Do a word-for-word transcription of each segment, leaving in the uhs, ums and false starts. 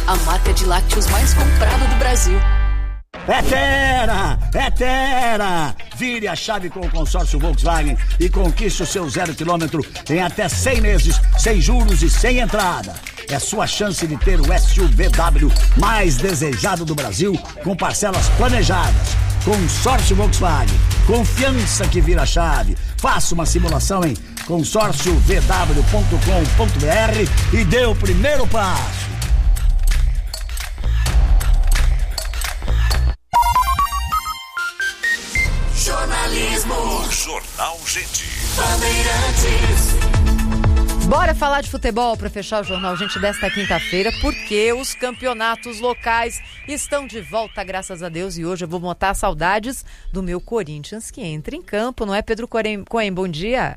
a marca de lácteos mais comprada do Brasil. É Tera! É Tera! Vire a chave com o consórcio Volkswagen e conquiste o seu zero quilômetro em até cem meses, sem juros e sem entrada. É sua chance de ter o S U V W mais desejado do Brasil, com parcelas planejadas. Consórcio Volkswagen. Confiança que vira chave. Faça uma simulação em consórcio v w ponto com ponto b r e dê o primeiro passo. Jornalismo. Jornal Gente. Bandeirantes. Bora falar de futebol para fechar o Jornal Gente desta quinta-feira, porque os campeonatos locais estão de volta, graças a Deus, e hoje eu vou botar saudades do meu Corinthians, que entra em campo, não é, Pedro Coen? Bom dia.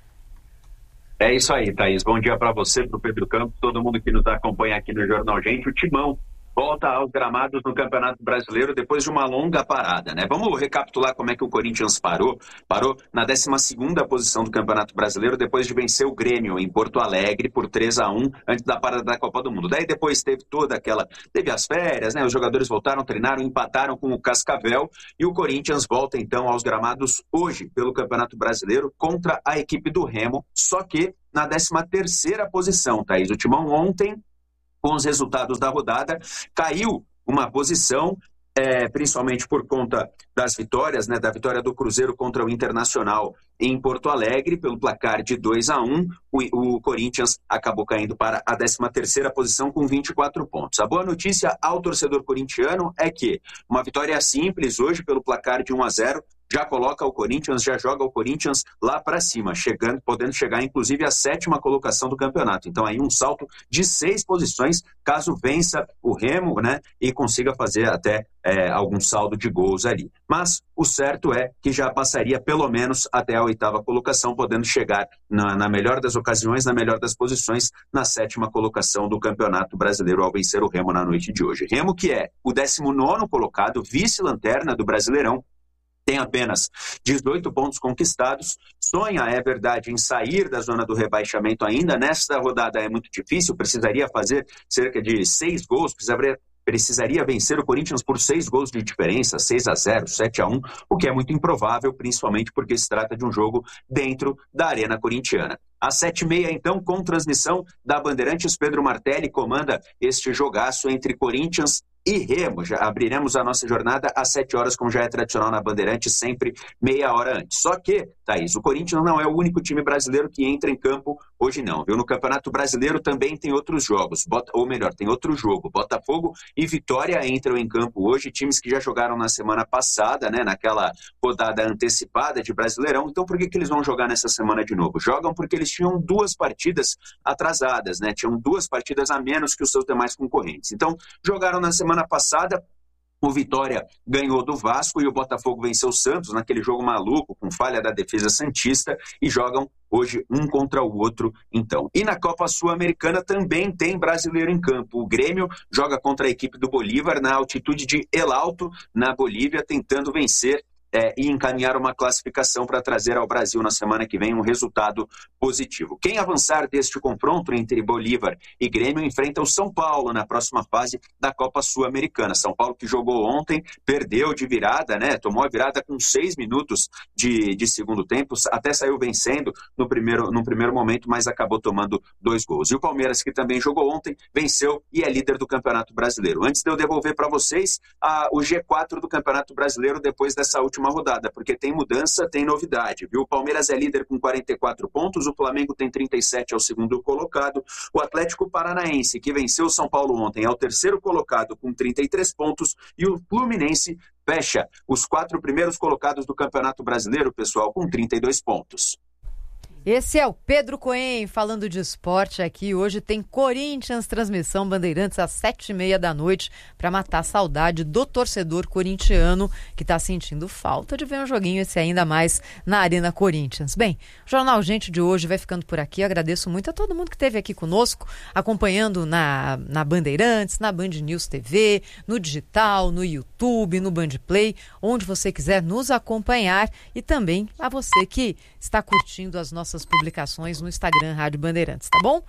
É isso aí, Thaís. Bom dia para você, para o Pedro Campos, todo mundo que nos acompanha aqui no Jornal Gente. O Timão volta aos gramados no Campeonato Brasileiro depois de uma longa parada, né? Vamos recapitular como é que o Corinthians parou. Parou na décima segunda posição do Campeonato Brasileiro depois de vencer o Grêmio em Porto Alegre por três a um antes da parada da Copa do Mundo. Daí depois teve toda aquela... Teve as férias, né? Os jogadores voltaram, treinaram, empataram com o Cascavel e o Corinthians volta então aos gramados hoje pelo Campeonato Brasileiro contra a equipe do Remo, só que na décima terceira posição, Thaís. O Timão ontem, com os resultados da rodada, caiu uma posição, é, principalmente por conta das vitórias, né, da vitória do Cruzeiro contra o Internacional em Porto Alegre, pelo placar de dois a um, o, o Corinthians acabou caindo para a décima terceira posição com vinte e quatro pontos. A boa notícia ao torcedor corintiano é que uma vitória simples hoje pelo placar de um a zero, já coloca o Corinthians, já joga o Corinthians lá para cima, chegando, podendo chegar inclusive à sétima colocação do campeonato. Então aí um salto de seis posições, caso vença o Remo, né, e consiga fazer até é, algum saldo de gols ali. Mas o certo é que já passaria pelo menos até a oitava colocação, podendo chegar na, na melhor das ocasiões, na melhor das posições, na sétima colocação do Campeonato Brasileiro ao vencer o Remo na noite de hoje. Remo, que é o décimo nono colocado, vice-lanterna do Brasileirão, tem apenas dezoito pontos conquistados, sonha, é verdade, em sair da zona do rebaixamento ainda. Nesta rodada é muito difícil, precisaria fazer cerca de seis gols, precisaria, precisaria vencer o Corinthians por seis gols de diferença, seis a zero, sete a um, o que é muito improvável, principalmente porque se trata de um jogo dentro da Arena Corintiana. Às sete e meia, então, com transmissão da Bandeirantes, Pedro Martelli comanda este jogaço entre Corinthians e Remo. Já abriremos a nossa jornada às sete horas, como já é tradicional na Bandeirantes, sempre meia hora antes. Só que, Thaís, o Corinthians não é o único time brasileiro que entra em campo hoje não, viu? No Campeonato Brasileiro também tem outros jogos, Bota, ou melhor, tem outro jogo. Botafogo e Vitória entram em campo hoje, times que já jogaram na semana passada, né, naquela rodada antecipada de Brasileirão. Então por que que eles vão jogar nessa semana de novo? Jogam porque eles tinham duas partidas atrasadas, né? Tinham duas partidas a menos que os seus demais concorrentes. Então, jogaram na semana passada, o Vitória ganhou do Vasco e o Botafogo venceu o Santos naquele jogo maluco, com falha da defesa santista, e jogam hoje um contra o outro, então. E na Copa Sul-Americana também tem brasileiro em campo. O Grêmio joga contra a equipe do Bolívar na altitude de El Alto, na Bolívia, tentando vencer É, e encaminhar uma classificação para trazer ao Brasil na semana que vem um resultado positivo. Quem avançar deste confronto entre Bolívar e Grêmio enfrenta o São Paulo na próxima fase da Copa Sul-Americana. São Paulo que jogou ontem, perdeu de virada, né? Tomou a virada com seis minutos de, de segundo tempo, até saiu vencendo no primeiro, no primeiro momento, mas acabou tomando dois gols. E o Palmeiras, que também jogou ontem, venceu e é líder do Campeonato Brasileiro. Antes de eu devolver para vocês a, o G quatro do Campeonato Brasileiro depois dessa última uma rodada, porque tem mudança, tem novidade, viu? O Palmeiras é líder com quarenta e quatro pontos, o Flamengo tem trinta e sete, é o segundo colocado, o Atlético Paranaense, que venceu o São Paulo ontem, é o terceiro colocado com trinta e três pontos, e o Fluminense fecha os quatro primeiros colocados do Campeonato Brasileiro, pessoal, com trinta e dois pontos. Esse é o Pedro Coen falando de esporte aqui. Hoje tem Corinthians, transmissão Bandeirantes às sete e meia da noite, para matar a saudade do torcedor corintiano que está sentindo falta de ver um joguinho esse ainda mais na Arena Corinthians. Bem, o Jornal Gente de hoje vai ficando por aqui. Eu agradeço muito a todo mundo que esteve aqui conosco, acompanhando na, na Bandeirantes, na Band News T V, no digital, no YouTube, no Band Play, onde você quiser nos acompanhar, e também a você que está curtindo as nossas publicações no Instagram Rádio Bandeirantes, tá bom?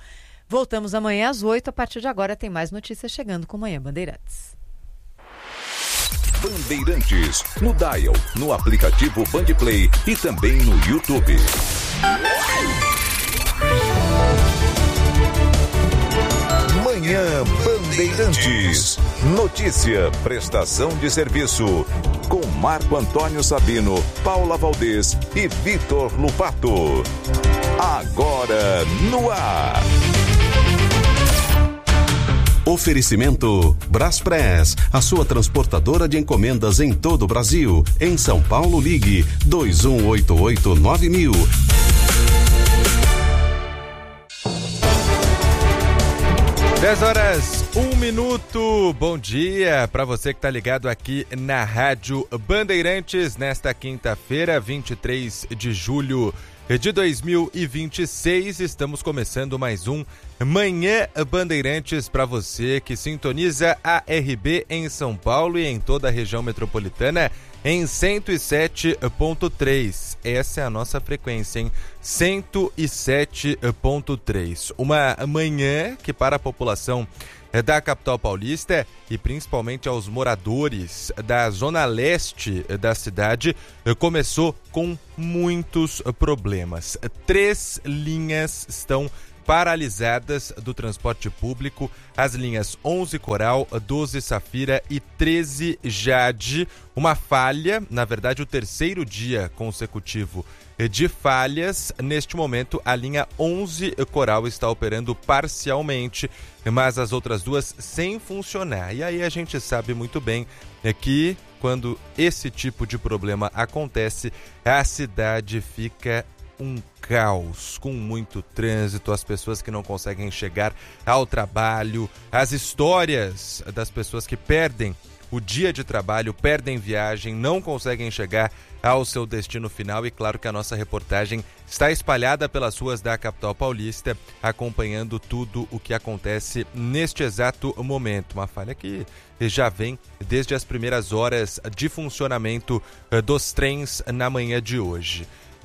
Voltamos amanhã às oito. A partir de agora tem mais notícias chegando com Manhã Bandeirantes. Bandeirantes, no Dial, no aplicativo Bandplay e também no YouTube. Manhã Bandeirantes. Notícia, prestação de serviço. Com Marco Antônio Sabino, Paula Valdez e Vitor Lupato. Agora no ar. Oferecimento Braspress, a sua transportadora de encomendas em todo o Brasil. Em São Paulo, ligue dois um oito oito nove mil. dez horas, um minuto. Bom dia para você que está ligado aqui na Rádio Bandeirantes nesta quinta-feira, vinte e três de julho de dois mil e vinte e seis. Estamos começando mais um Manhã Bandeirantes para você que sintoniza a R B em São Paulo e em toda a região metropolitana em cento e sete ponto três. Essa é a nossa frequência, hein? cento e sete ponto três. Uma manhã que para a população da capital paulista e principalmente aos moradores da zona leste da cidade começou com muitos problemas. Três linhas estão paralisadas do transporte público, as linhas onze Coral, doze Safira e treze Jade. Uma falha, na verdade o terceiro dia consecutivo de falhas. Neste momento a linha onze Coral está operando parcialmente, mas as outras duas sem funcionar. E aí a gente sabe muito bem que quando esse tipo de problema acontece, a cidade fica um caos, com muito trânsito, as pessoas que não conseguem chegar ao trabalho, as histórias das pessoas que perdem o dia de trabalho, perdem viagem, não conseguem chegar ao seu destino final. E claro que a nossa reportagem está espalhada pelas ruas da capital paulista, acompanhando tudo o que acontece neste exato momento. Uma falha que já vem desde as primeiras horas de funcionamento dos trens na manhã de hoje.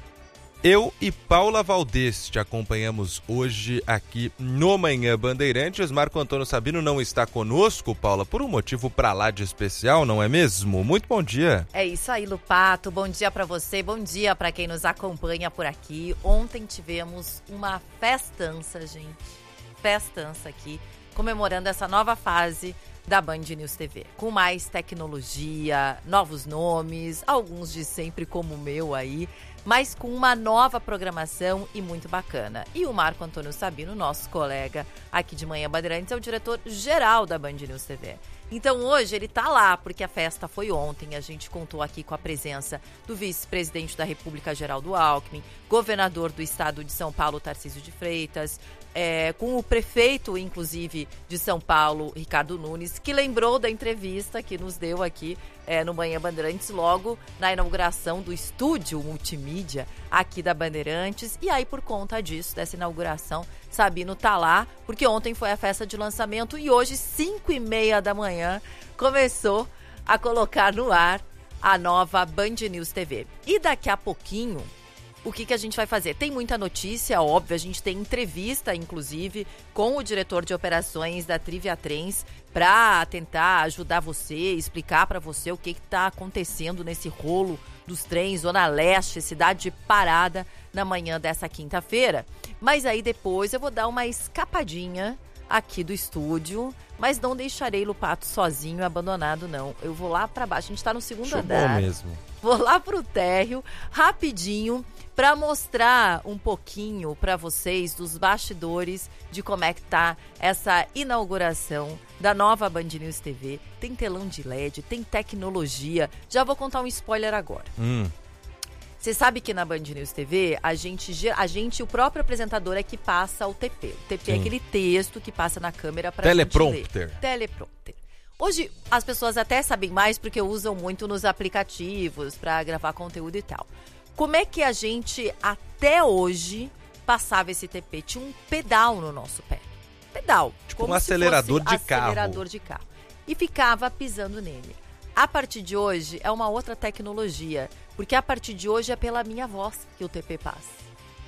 Eu e Paula Valdez te acompanhamos hoje aqui no Manhã Bandeirantes. Marco Antônio Sabino não está conosco, Paula, por um motivo pra lá de especial, não é mesmo? Muito bom dia. É isso aí, Lupato. Bom dia pra você, bom dia pra quem nos acompanha por aqui. Ontem tivemos uma festança, gente. Festança aqui, comemorando essa nova fase da Band News T V, com mais tecnologia, novos nomes, alguns de sempre como o meu aí, mas com uma nova programação e muito bacana. E o Marco Antônio Sabino, nosso colega aqui de Manhã Bandeirantes, é o diretor-geral da Band News T V. Então hoje ele tá lá, porque a festa foi ontem, a gente contou aqui com a presença do vice-presidente da República, Geraldo Alckmin, governador do estado de São Paulo, Tarcísio de Freitas, é, com o prefeito, inclusive, de São Paulo, Ricardo Nunes, que lembrou da entrevista que nos deu aqui é, no Manhã Bandeirantes, logo na inauguração do estúdio multimídia aqui da Bandeirantes. E aí, por conta disso, dessa inauguração, Sabino tá lá, porque ontem foi a festa de lançamento e hoje, cinco e meia da manhã, começou a colocar no ar a nova Band News T V. E daqui a pouquinho, o que, que a gente vai fazer? Tem muita notícia, óbvio, a gente tem entrevista, inclusive, com o diretor de operações da Trivia Trens para tentar ajudar você, explicar para você o que está acontecendo nesse rolo dos trens, Zona Leste, cidade parada, na manhã dessa quinta-feira. Mas aí depois eu vou dar uma escapadinha aqui do estúdio, mas não deixarei Lupato sozinho, abandonado, não. Eu vou lá para baixo, a gente está no segundo Show andar. Bom mesmo. Vou lá pro térreo, rapidinho, para mostrar um pouquinho para vocês dos bastidores de como é que tá essa inauguração da nova Band News T V. Tem telão de L E D, tem tecnologia. Já vou contar um spoiler agora. Hum. Você sabe que na Band News T V, a gente, a gente, o próprio apresentador é que passa o T P. O T P Sim. é aquele texto que passa na câmera para Teleprompter. Teleprompter. Hoje, as pessoas até sabem mais porque usam muito nos aplicativos para gravar conteúdo e tal. Como é que a gente, até hoje, passava esse T P? Tinha um pedal no nosso pé. Pedal. Tipo um acelerador de carro. Acelerador de carro. E ficava pisando nele. A partir de hoje, é uma outra tecnologia. Porque a partir de hoje é pela minha voz que o T P passa.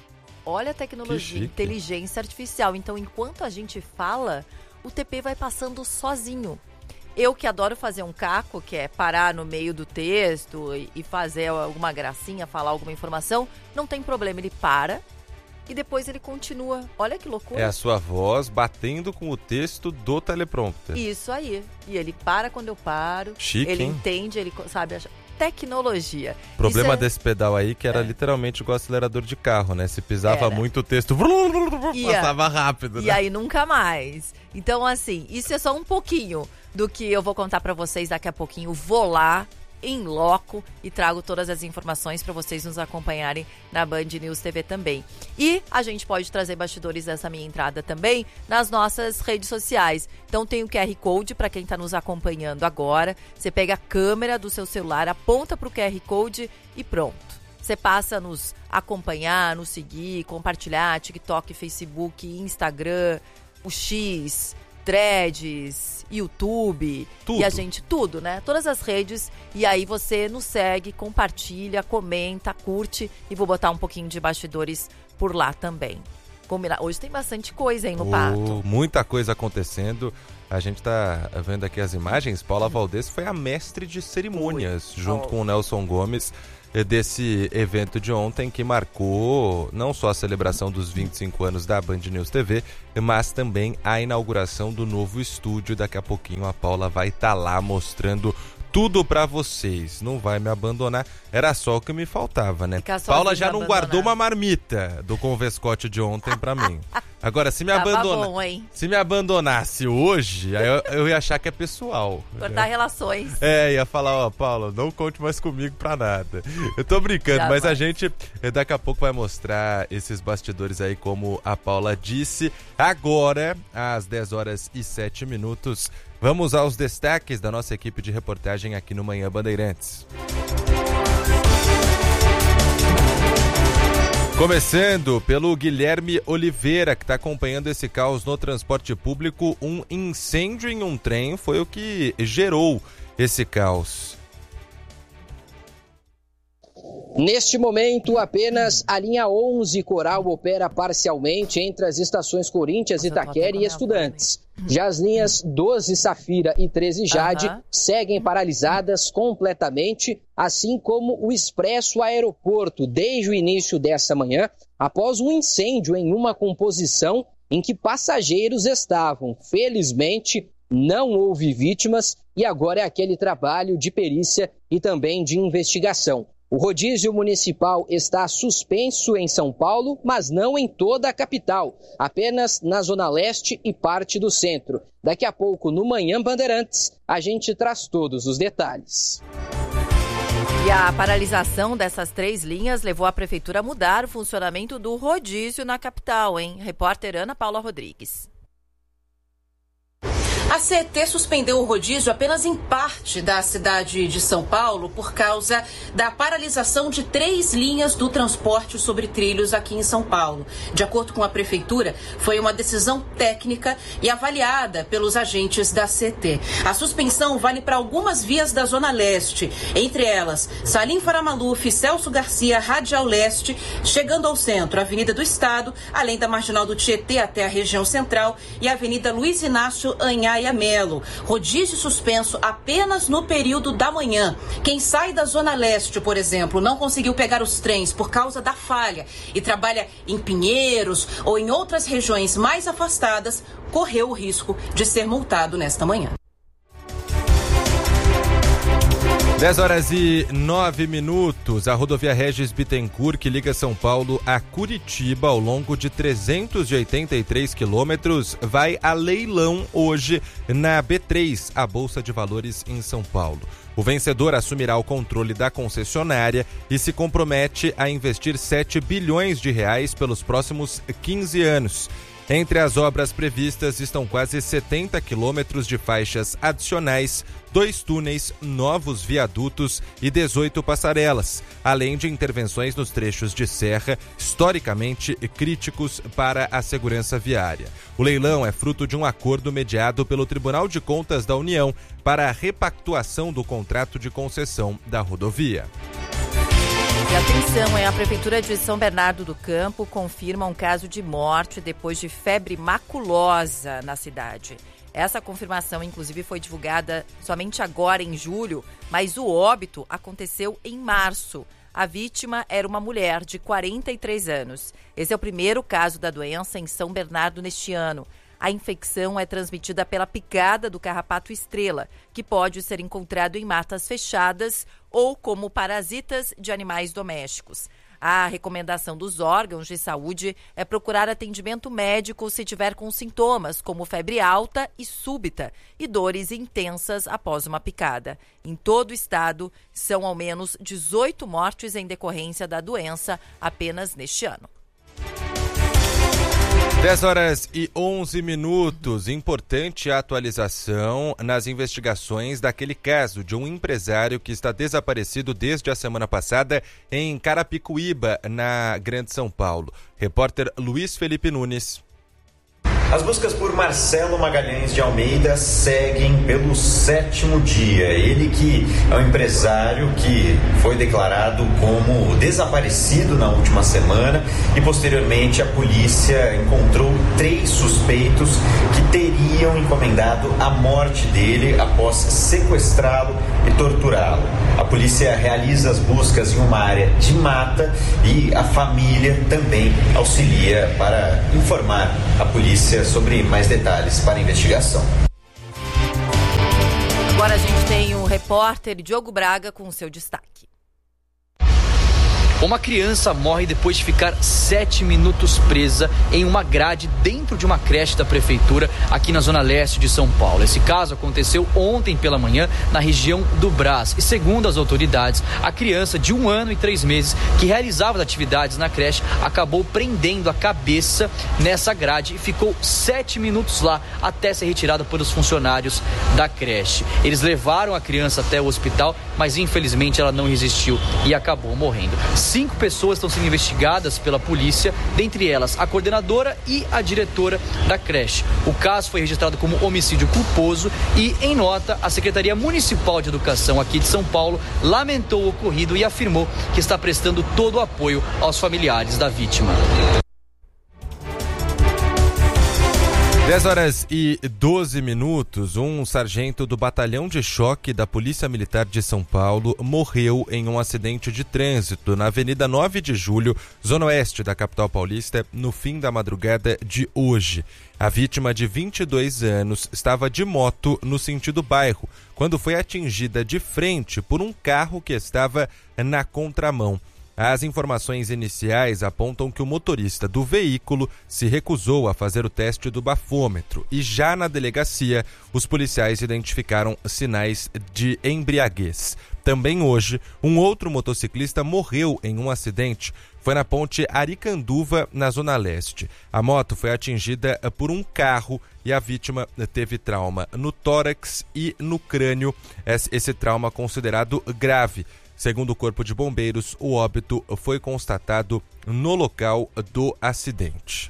Olha a tecnologia, inteligência artificial. Então, enquanto a gente fala, o T P vai passando sozinho. Eu que adoro fazer um caco, que é parar no meio do texto e fazer alguma gracinha, falar alguma informação, não tem problema, ele para e depois ele continua. Olha que loucura. É a sua voz batendo com o texto do teleprompter. Isso aí. E ele para quando eu paro. Chique, ele hein? entende, ele sabe... Tecnologia. O problema é... desse pedal aí que era é. literalmente igual acelerador de carro, né? Se pisava era. muito o texto, Ia. passava rápido, né? E aí nunca mais. Então, assim, isso é só um pouquinho do que eu vou contar pra vocês daqui a pouquinho. Vou lá, em loco, e trago todas as informações para vocês nos acompanharem na Band News T V também. E a gente pode trazer bastidores dessa minha entrada também nas nossas redes sociais. Então tem o Q R Code para quem está nos acompanhando agora. Você pega a câmera do seu celular, aponta para o Q R Code e pronto. Você passa a nos acompanhar, nos seguir, compartilhar, TikTok, Facebook, Instagram, o X, Threads, YouTube, tudo. E a gente, tudo, né? Todas as redes, e aí você nos segue, compartilha, comenta, curte, e vou botar um pouquinho de bastidores por lá também. Combinar. Hoje tem bastante coisa, hein, no oh, Pato? Muita coisa acontecendo. A gente tá vendo aqui as imagens. Paula Valdez foi a mestre de cerimônias, Ui. junto oh. com o Nelson Gomes, desse evento de ontem que marcou não só a celebração dos vinte e cinco anos da Band News T V, mas também a inauguração do novo estúdio. Daqui a pouquinho a Paula vai estar tá lá mostrando tudo pra vocês. Não vai me abandonar. Era só o que me faltava, né? Paula já não abandonar. guardou uma marmita do Convescote de ontem pra mim. Agora, se me, abandona... bom, hein? se me abandonasse hoje, aí eu, eu ia achar que é pessoal. Cortar é. relações. É, ia falar, ó, Paula, não conte mais comigo pra nada. Eu tô brincando, já mas vai. a gente daqui a pouco vai mostrar esses bastidores aí, como a Paula disse. Agora, às dez horas e sete minutos, vamos aos destaques da nossa equipe de reportagem aqui no Manhã Bandeirantes. Começando pelo Guilherme Oliveira, que está acompanhando esse caos no transporte público. Um incêndio em um trem foi o que gerou esse caos. Neste momento, apenas a linha onze Coral opera parcialmente entre as estações Corinthians, Itaquera e Estudantes. Já as linhas doze Safira e treze Jade uhum. seguem paralisadas completamente, assim como o Expresso Aeroporto, desde o início dessa manhã, após um incêndio em uma composição em que passageiros estavam. Felizmente, não houve vítimas e agora é aquele trabalho de perícia e também de investigação. O rodízio municipal está suspenso em São Paulo, mas não em toda a capital, apenas na Zona Leste e parte do centro. Daqui a pouco, no Manhã Bandeirantes, a gente traz todos os detalhes. E a paralisação dessas três linhas levou a prefeitura a mudar o funcionamento do rodízio na capital, hein? Repórter Ana Paula Rodrigues. A C E T suspendeu o rodízio apenas em parte da cidade de São Paulo por causa da paralisação de três linhas do transporte sobre trilhos aqui em São Paulo. De acordo com a prefeitura, foi uma decisão técnica e avaliada pelos agentes da C E T. A suspensão vale para algumas vias da Zona Leste, entre elas Salim Faramaluf, Celso Garcia, Radial Leste, chegando ao centro, Avenida do Estado, além da Marginal do Tietê até a região central e a Avenida Luiz Inácio Anhá Melo. Rodízio suspenso apenas no período da manhã. Quem sai da Zona Leste, por exemplo, não conseguiu pegar os trens por causa da falha e trabalha em Pinheiros ou em outras regiões mais afastadas, correu o risco de ser multado nesta manhã. dez horas e nove minutos. A rodovia Regis Bittencourt, que liga São Paulo a Curitiba ao longo de trezentos e oitenta e três quilômetros, vai a leilão hoje na B três, a Bolsa de Valores em São Paulo. O vencedor assumirá o controle da concessionária e se compromete a investir sete bilhões de reais pelos próximos quinze anos. Entre as obras previstas estão quase setenta quilômetros de faixas adicionais, dois túneis, novos viadutos e dezoito passarelas, além de intervenções nos trechos de serra historicamente críticos para a segurança viária. O leilão é fruto de um acordo mediado pelo Tribunal de Contas da União para a repactuação do contrato de concessão da rodovia. E atenção, hein? A Prefeitura de São Bernardo do Campo confirma um caso de morte depois de febre maculosa na cidade. Essa confirmação, inclusive, foi divulgada somente agora, em julho, mas o óbito aconteceu em março. A vítima era uma mulher de quarenta e três anos. Esse é o primeiro caso da doença em São Bernardo neste ano. A infecção é transmitida pela picada do carrapato estrela, que pode ser encontrado em matas fechadas ou como parasitas de animais domésticos. A recomendação dos órgãos de saúde é procurar atendimento médico se tiver com sintomas como febre alta e súbita e dores intensas após uma picada. Em todo o estado, são ao menos dezoito mortes em decorrência da doença apenas neste ano. dez horas e onze minutos. Importante atualização nas investigações daquele caso de um empresário que está desaparecido desde a semana passada em Carapicuíba, na Grande São Paulo. Repórter Luiz Felipe Nunes. As buscas por Marcelo Magalhães de Almeida seguem pelo sétimo dia. Ele que é um empresário que foi declarado como desaparecido na última semana e posteriormente a polícia encontrou três suspeitos que teriam encomendado a morte dele após sequestrá-lo e torturá-lo. A polícia realiza as buscas em uma área de mata e a família também auxilia para informar a polícia sobre mais detalhes para a investigação. Agora a gente tem o repórter Diogo Braga com o seu destaque. Uma criança morre depois de ficar sete minutos presa em uma grade dentro de uma creche da prefeitura aqui na zona leste de São Paulo. Esse caso aconteceu ontem pela manhã na região do Brás e, segundo as autoridades, a criança de um ano e três meses que realizava as atividades na creche acabou prendendo a cabeça nessa grade e ficou sete minutos lá até ser retirada pelos funcionários da creche. Eles levaram a criança até o hospital, mas infelizmente ela não resistiu e acabou morrendo. Cinco pessoas estão sendo investigadas pela polícia, dentre elas a coordenadora e a diretora da creche. O caso foi registrado como homicídio culposo e, em nota, a Secretaria Municipal de Educação aqui de São Paulo lamentou o ocorrido e afirmou que está prestando todo o apoio aos familiares da vítima. dez horas e doze minutos, um sargento do Batalhão de Choque da Polícia Militar de São Paulo morreu em um acidente de trânsito na Avenida nove de julho, zona oeste da capital paulista, no fim da madrugada de hoje. A vítima, de vinte e dois anos, estava de moto no sentido bairro, quando foi atingida de frente por um carro que estava na contramão. As informações iniciais apontam que o motorista do veículo se recusou a fazer o teste do bafômetro e já na delegacia os policiais identificaram sinais de embriaguez. Também hoje, um outro motociclista morreu em um acidente. Foi na ponte Aricanduva, na Zona Leste. A moto foi atingida por um carro e a vítima teve trauma no tórax e no crânio. Esse trauma considerado grave. Segundo o Corpo de Bombeiros, o óbito foi constatado no local do acidente.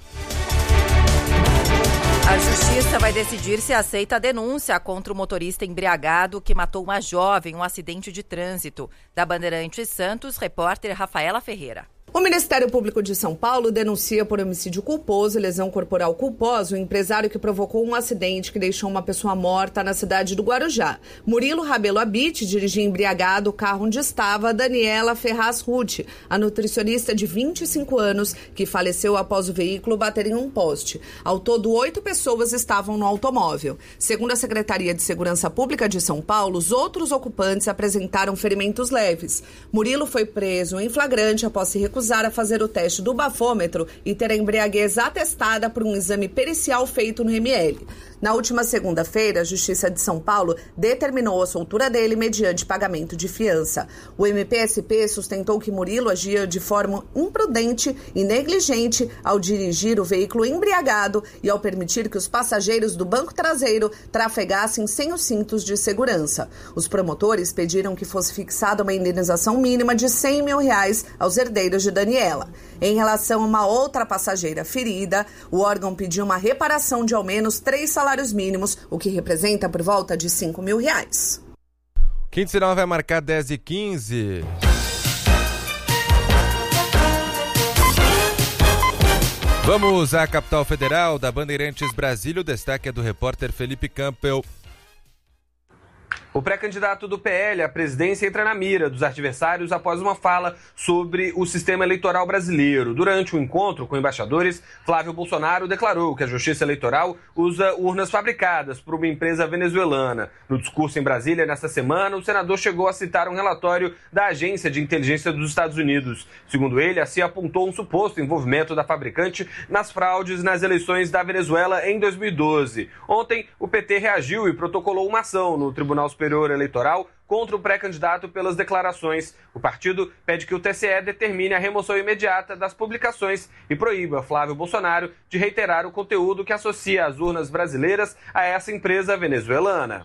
A Justiça vai decidir se aceita a denúncia contra o motorista embriagado que matou uma jovem em um acidente de trânsito. Da Bandeirantes Santos, repórter Rafaela Ferreira. O Ministério Público de São Paulo denuncia por homicídio culposo e lesão corporal culposa o empresário que provocou um acidente que deixou uma pessoa morta na cidade do Guarujá. Murilo Rabelo Abit dirigia embriagado o carro onde estava Daniela Ferraz Ruth, a nutricionista de vinte e cinco anos, que faleceu após o veículo bater em um poste. Ao todo, oito pessoas estavam no automóvel. Segundo a Secretaria de Segurança Pública de São Paulo, os outros ocupantes apresentaram ferimentos leves. Murilo foi preso em flagrante após se recusar a fazer o teste do bafômetro e ter a embriaguez atestada por um exame pericial feito no M L. Na última segunda-feira, a Justiça de São Paulo determinou a soltura dele mediante pagamento de fiança. O M P S P sustentou que Murilo agia de forma imprudente e negligente ao dirigir o veículo embriagado e ao permitir que os passageiros do banco traseiro trafegassem sem os cintos de segurança. Os promotores pediram que fosse fixada uma indenização mínima de cem mil reais aos herdeiros de Daniela. Em relação a uma outra passageira ferida, o órgão pediu uma reparação de ao menos três salários mínimos, o que representa por volta de cinco mil reais. Quinto sinal vai marcar dez e quinze. Vamos à capital federal da Bandeirantes Brasília. O destaque é do repórter Felipe Campbell. O pré-candidato do P L à presidência entra na mira dos adversários após uma fala sobre o sistema eleitoral brasileiro. Durante o encontro com embaixadores, Flávio Bolsonaro declarou que a Justiça Eleitoral usa urnas fabricadas por uma empresa venezuelana. No discurso em Brasília, nesta semana, o senador chegou a citar um relatório da Agência de Inteligência dos Estados Unidos. Segundo ele, a C I A apontou um suposto envolvimento da fabricante nas fraudes nas eleições da Venezuela em dois mil e doze. Ontem, o P T reagiu e protocolou uma ação no Tribunal Superior Eleitoral contra o pré-candidato pelas declarações. O partido pede que o T C E determine a remoção imediata das publicações e proíba Flávio Bolsonaro de reiterar o conteúdo que associa as urnas brasileiras a essa empresa venezuelana.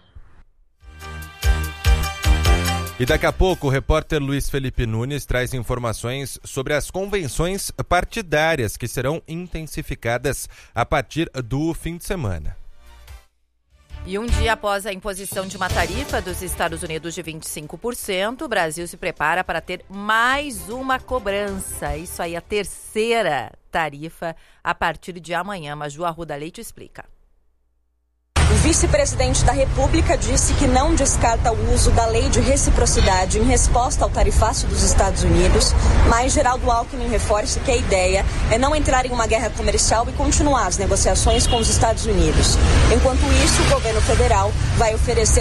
E daqui a pouco o repórter Luiz Felipe Nunes traz informações sobre as convenções partidárias que serão intensificadas a partir do fim de semana. E um dia após a imposição de uma tarifa dos Estados Unidos de vinte e cinco por cento, o Brasil se prepara para ter mais uma cobrança. Isso aí, a terceira tarifa a partir de amanhã. Maju Arruda Leite explica. O vice-presidente da República disse que não descarta o uso da lei de reciprocidade em resposta ao tarifácio dos Estados Unidos, mas Geraldo Alckmin reforça que a ideia é não entrar em uma guerra comercial e continuar as negociações com os Estados Unidos. Enquanto isso, o governo federal vai oferecer